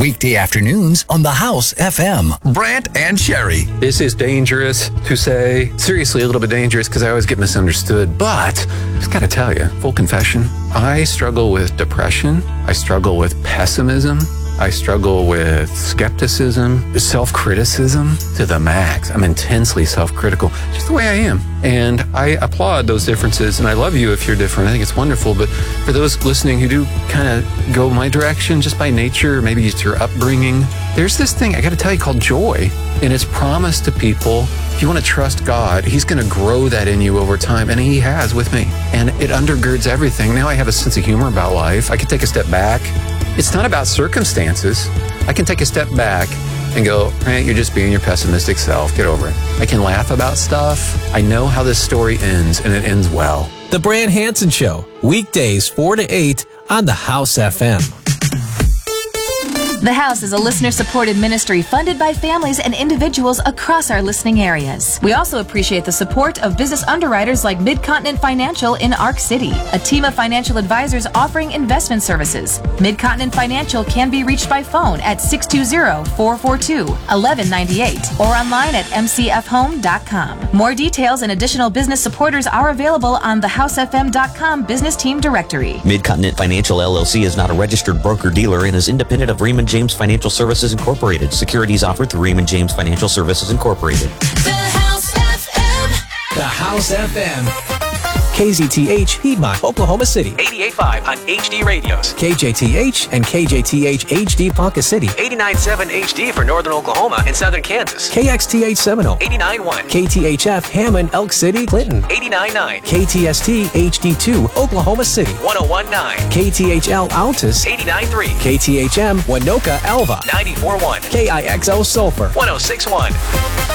Weekday afternoons on The House FM. Brant and Sherry. This is dangerous to say. Seriously, a little bit dangerous because I always get misunderstood. But I just got to tell you, full confession, I struggle with depression. I struggle with pessimism. I struggle with skepticism, self-criticism to the max. I'm intensely self-critical, just the way I am. And I applaud those differences, and I love you if you're different. I think it's wonderful. But for those listening who do kind of go my direction just by nature, maybe it's your upbringing, there's this thing, I got to tell you, called joy. And it's promised to people, if you want to trust God, He's going to grow that in you over time. And He has with me. And it undergirds everything. Now I have a sense of humor about life. I can take a step back. It's not about circumstances. I can take a step back and go, Brant, you're just being your pessimistic self. Get over it. I can laugh about stuff. I know how this story ends, and it ends well. The Brant Hansen Show, weekdays 4 to 8 on The House FM. The House is a listener-supported ministry funded by families and individuals across our listening areas. We also appreciate the support of business underwriters like Mid-Continent Financial in Arc City, a team of financial advisors offering investment services. Mid-Continent Financial can be reached by phone at 620-442-1198 or online at mcfhome.com. More details and additional business supporters are available on thehousefm.com business team directory. Mid-Continent Financial LLC is not a registered broker-dealer and is independent of Raymond James Financial Services Incorporated. Securities offered through Raymond James Financial Services Incorporated. The House FM. The House FM. KZTH, Piedmont, Oklahoma City. 88.5 on HD radios. KJTH and KJTH HD Ponca City. 89.7 HD for Northern Oklahoma and Southern Kansas. KXTH Seminole. 89.1. KTHF Hammond, Elk City, Clinton. 89.9. KTST HD2 Oklahoma City. 101.9. KTHL Altus. 89.3. KTHM Winoka Alva. 94.1. KIXO Sulphur. 106.1.